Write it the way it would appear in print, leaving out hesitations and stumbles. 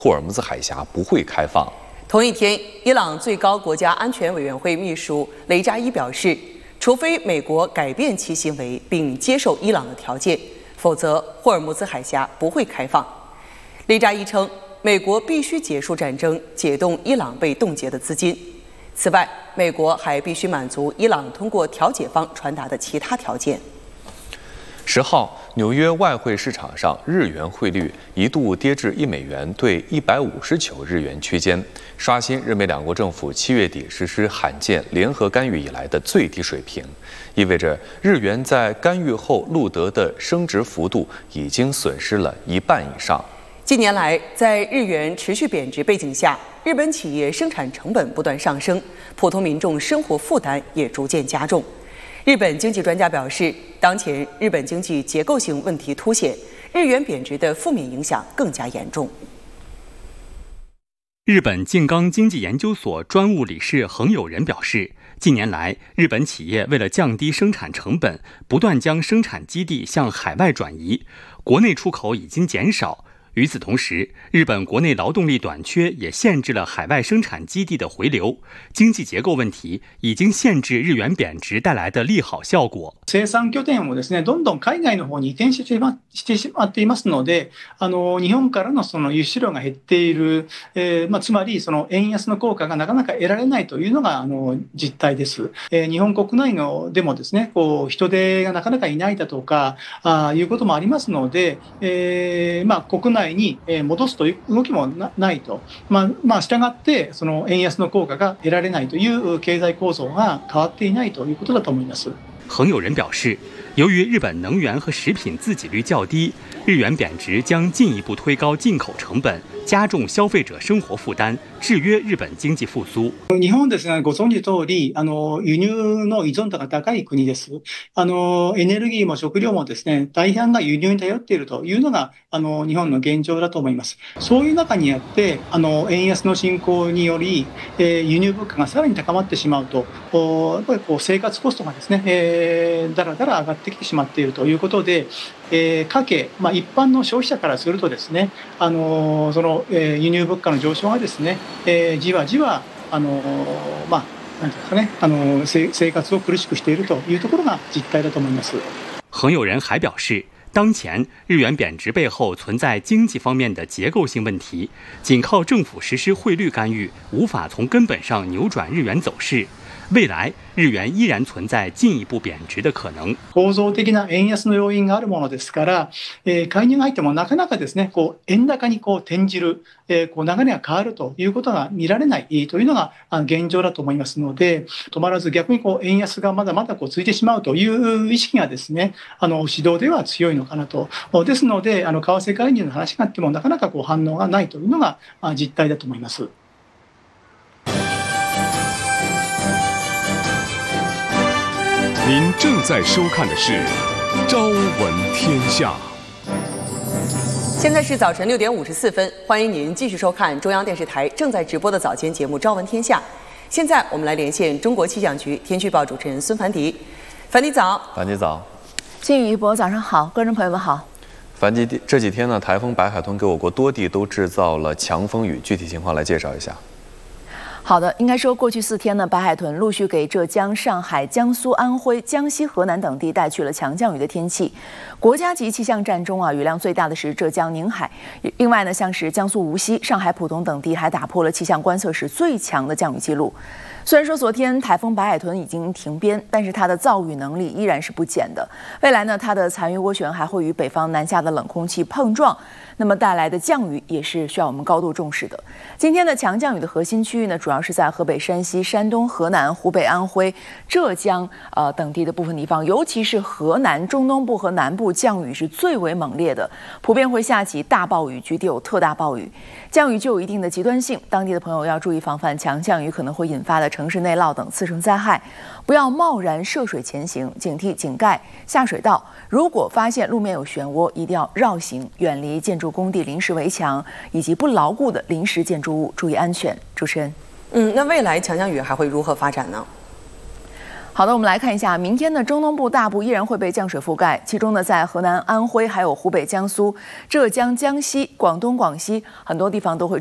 霍尔木兹海峡不会开放。 同一天，伊朗最高国家安全委员会秘书雷扎伊表示，除非美国改变其行为并接受伊朗的条件，否则霍尔木兹海峡不会开放。雷扎伊称，美国必须结束战争，解冻伊朗被冻结的资金。此外，美国还必须满足伊朗通过调解方传达的其他条件。 10号，纽约外汇市场上日元汇率一度跌至1美元兑159日元区间，刷新日美两国政府7月底实施罕见联合干预以来的最低水平，意味着日元在干预后录得的升值幅度已经损失了1半以上。 近年来，在日元持续贬值背景下，日本企业生产成本不断上升，普通民众生活负担也逐渐加重。日本经济专家表示，当前日本经济结构性问题凸显，日元贬值的负面影响更加严重。 日本静冈经济研究所专务理事横友人表示，近年来，日本企业为了降低生产成本，不断将生产基地向海外转移，国内出口已经减少。与此同时，日本国内劳动力短缺也限制了海外生產基地的回流，经济結構問題已經限制日元貶值帶來的利好效果。 生産拠点をですね、どんどん海外の方に移転してしまっていますので、日本からのその輸出量が減っている、つまりその円安の効果がなかなか得られないというのが実態です。日本国内のでもですね、人手がなかなかいないだとかいうこともありますので、国内に戻すという動きもないと、したがってその円安の効果が得られないという経済構造が変わっていないということだと思います。 横友人表示，由于日本能源和食品自给率较低，日元贬值将进一步推高进口成本，加重消費者生活負担，制約日本經濟復甦。 日本ですね、ご存知通り、輸入の依存度が高い国です。エネルギーも食料もですね、大半が輸入に頼っているというのが、日本の現状だと思います。そういう中にあって、円安の進行により、輸入物価がさらに高まってしまうと、やっぱり生活コストがですね、だらだら上がってきてしまっているということで、家計、一般の消費者からするとですね、その輸入物価の上昇がですね、じわじわなんていうんですかね、生活を苦しくしているというところが実態だと思います。 横友人还表示，当前日元贬值背后存在经济方面的结构性问题，仅靠政府实施汇率干预，无法从根本上扭转日元走势。未来日元依然存在進一步貶值的可能。 構造的な円安の要因があるものですから、介入が入ってもなかなかですね、円高に転じる、流れが変わるということが見られないというのが現状だと思いますので、止まらず逆に円安がまだまだ続いてしまうという意識がですね、市場では強いのかなと。ですので、為替介入の話があってもなかなか反応がないというのが実態だと思います。 您正在收看的是《朝闻天下》。 现在是早晨6点54分，欢迎您继续收看中央电视台正在直播的早间节目《朝闻天下》。现在我们来连线中国气象局天气预报主持人孙凡迪。凡迪早。 凡迪早。 金宇一博早上好，观众朋友们好。 凡迪，这几天呢，台风白海豚给我国多地都制造了强风雨，具体情况来介绍一下。 好的，应该说过去4天呢，白海豚陆续给浙江、上海、江苏、安徽、江西、河南等地带去了强降雨的天气。国家级气象站中雨量最大的是浙江宁海，另外呢，像是江苏无锡、上海浦东等地还打破了气象观测史最强的降雨记录。虽然说昨天台风白海豚已经停边，但是它的造雨能力依然是不减的。未来呢，它的残余涡旋还会与北方南下的冷空气碰撞，那么带来的降雨也是需要我们高度重视的。今天的强降雨的核心区域呢，主要是在河北、山西、山东、河南、湖北、安徽、浙江等地的部分地方，尤其是河南中东部和南部降雨是最为猛烈的，普遍会下起大暴雨，局地有特大暴雨。降雨就有一定的极端性，当地的朋友要注意防范强降雨可能会引发的城市内涝等次生灾害，不要贸然涉水前行，警惕井盖、下水道。如果发现路面有漩涡，一定要绕行，远离建筑工地临时围墙以及不牢固的临时建筑物，注意安全。主持人， 那未来强降雨还会如何发展呢？ 好的，我们来看一下，明天的中东部大部依然会被降水覆盖，其中呢，在河南、安徽、还有湖北、江苏、浙江、江西、广东、广西很多地方都会